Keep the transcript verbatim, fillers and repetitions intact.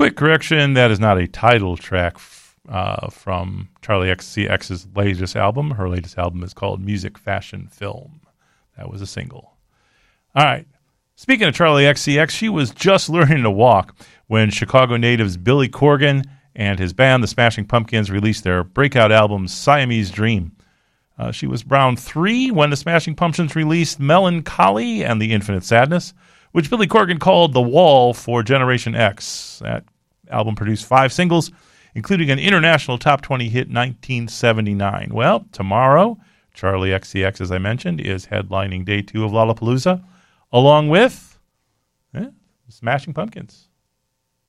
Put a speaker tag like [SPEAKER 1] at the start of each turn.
[SPEAKER 1] quick correction, that is not a title track uh, from Charlie X C X's latest album. Her latest album is called Music, Fashion, Film. That was a single. All right. Speaking of Charlie X C X, she was just learning to walk when Chicago natives Billy Corgan and his band, the Smashing Pumpkins, released their breakout album, Siamese Dream. Uh, she was around three when the Smashing Pumpkins released Melancholy and the Infinite Sadness, which Billy Corgan called The Wall for Generation X. That album produced five singles, including an international top twenty hit, nineteen seventy-nine. Well, tomorrow, Charlie X C X, as I mentioned, is headlining day two of Lollapalooza, along with eh, Smashing Pumpkins.